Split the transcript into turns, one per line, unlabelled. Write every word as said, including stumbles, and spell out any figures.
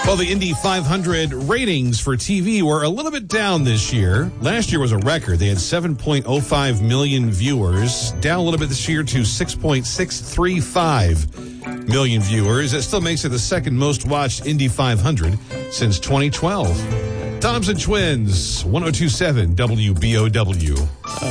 Well, the Indy five hundred ratings for T V were a little bit down this year. Last year was a record. They had seven point oh five million viewers, down a little bit this year to six point six three five million viewers. It still makes it the second most watched Indy five hundred since twenty twelve. Thompson Twins, one oh two point seven W B O W.